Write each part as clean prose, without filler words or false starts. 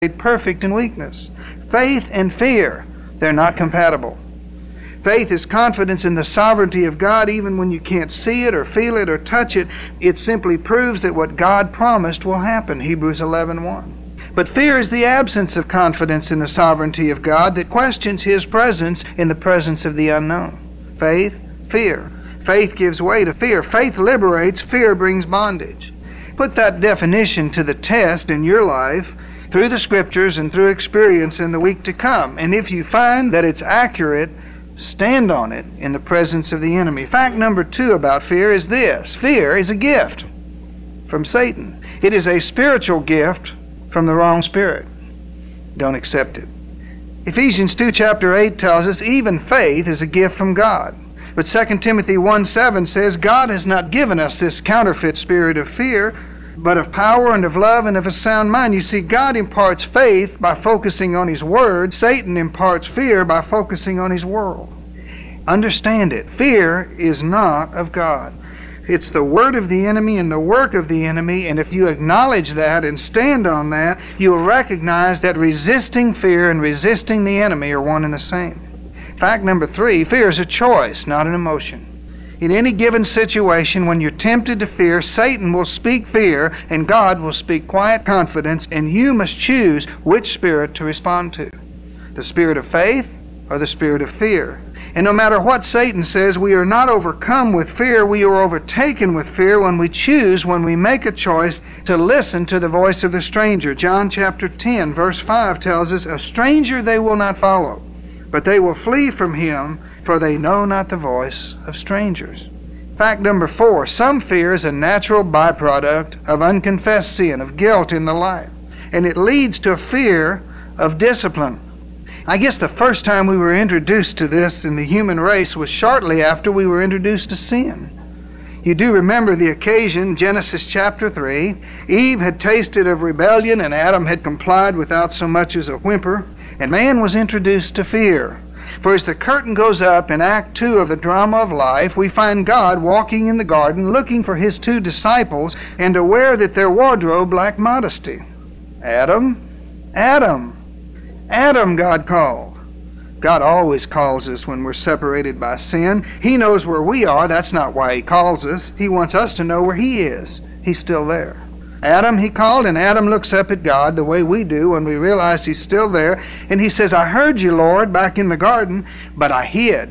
made perfect in weakness. Faith and fear, they're not compatible. Faith is confidence in the sovereignty of God even when you can't see it or feel it or touch it. It simply proves that what God promised will happen, Hebrews 11:1. But fear is the absence of confidence in the sovereignty of God that questions His presence in the presence of the unknown. Faith, fear. Faith gives way to fear. Faith liberates, fear brings bondage. Put that definition to the test in your life through the Scriptures and through experience in the week to come. And if you find that it's accurate, stand on it in the presence of the enemy. Fact number 2 about fear is this. Fear is a gift from Satan. It is a spiritual gift from the wrong spirit. Don't accept it. Ephesians 2 chapter 8 tells us even faith is a gift from God. But 2 Timothy 1:7 says, God has not given us this counterfeit spirit of fear, but of power and of love and of a sound mind. You see, God imparts faith by focusing on His Word. Satan imparts fear by focusing on his world. Understand it. Fear is not of God. It's the word of the enemy and the work of the enemy, and if you acknowledge that and stand on that, you will recognize that resisting fear and resisting the enemy are one and the same. Fact number 3, fear is a choice, not an emotion. In any given situation, when you're tempted to fear, Satan will speak fear and God will speak quiet confidence, and you must choose which spirit to respond to. The spirit of faith or the spirit of fear. And no matter what Satan says, we are not overcome with fear, we are overtaken with fear when we choose, when we make a choice to listen to the voice of the stranger. John chapter 10 verse 5 tells us, a stranger they will not follow, but they will flee from him, for they know not the voice of strangers. Fact number 4, some fear is a natural byproduct of unconfessed sin, of guilt in the life, and it leads to a fear of discipline. I guess the first time we were introduced to this in the human race was shortly after we were introduced to sin. You do remember the occasion, Genesis chapter 3. Eve had tasted of rebellion and Adam had complied without so much as a whimper, and man was introduced to fear. For as the curtain goes up in Act 2 of the drama of life, we find God walking in the garden looking for His 2 disciples and aware that their wardrobe lacked modesty. Adam, Adam, Adam, God called. God always calls us when we're separated by sin. He knows where we are. That's not why He calls us. He wants us to know where He is. He's still there. Adam, He called, and Adam looks up at God the way we do when we realize He's still there. And he says, I heard you, Lord, back in the garden, but I hid.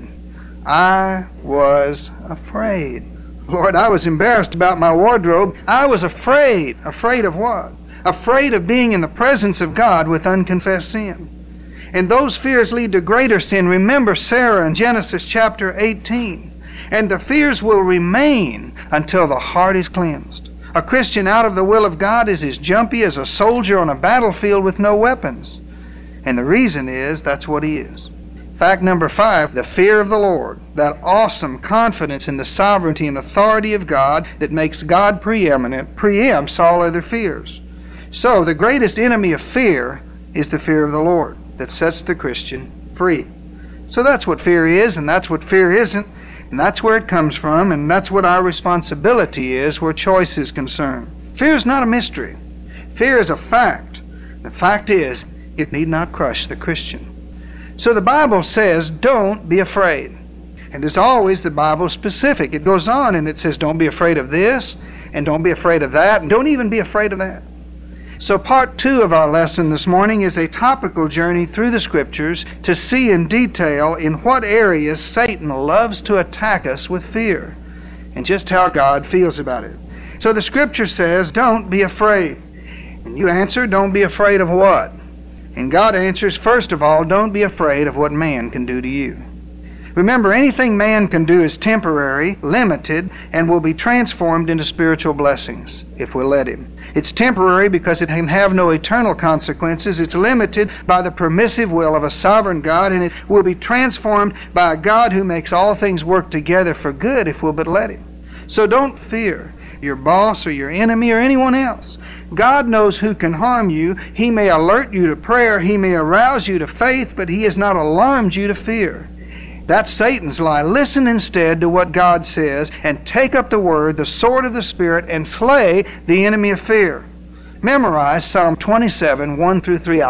I was afraid. Lord, I was embarrassed about my wardrobe. I was afraid. Afraid of what? Afraid of being in the presence of God with unconfessed sin. And those fears lead to greater sin. Remember Sarah in Genesis chapter 18. And the fears will remain until the heart is cleansed. A Christian out of the will of God is as jumpy as a soldier on a battlefield with no weapons. And the reason is that's what he is. Fact number 5, the fear of the Lord. That awesome confidence in the sovereignty and authority of God that makes God preeminent, preempts all other fears. So the greatest enemy of fear is the fear of the Lord that sets the Christian free. So that's what fear is, and that's what fear isn't, and that's where it comes from, and that's what our responsibility is where choice is concerned. Fear is not a mystery. Fear is a fact. The fact is, it need not crush the Christian. So the Bible says, don't be afraid. And as always, the Bible is specific. It goes on and it says, don't be afraid of this, and don't be afraid of that, and don't even be afraid of that. So part 2 of our lesson this morning is a topical journey through the Scriptures to see in detail in what areas Satan loves to attack us with fear, and just how God feels about it. So the Scripture says, don't be afraid. And you answer, don't be afraid of what? And God answers, first of all, don't be afraid of what man can do to you. Remember, anything man can do is temporary, limited, and will be transformed into spiritual blessings if we'll let Him. It's temporary because it can have no eternal consequences. It's limited by the permissive will of a sovereign God, and it will be transformed by a God who makes all things work together for good if we'll but let Him. So don't fear your boss or your enemy or anyone else. God knows who can harm you. He may alert you to prayer. He may arouse you to faith, but He has not alarmed you to fear. That's Satan's lie. Listen instead to what God says and take up the Word, the sword of the Spirit, and slay the enemy of fear. Memorize Psalm 27, 1 through 3.